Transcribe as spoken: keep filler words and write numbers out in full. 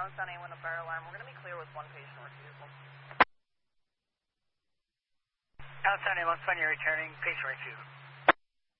Allenstown A one, a fire alarm. We're going to be clear with one patient refusal. Allenstown A one, you're returning, patient refusal.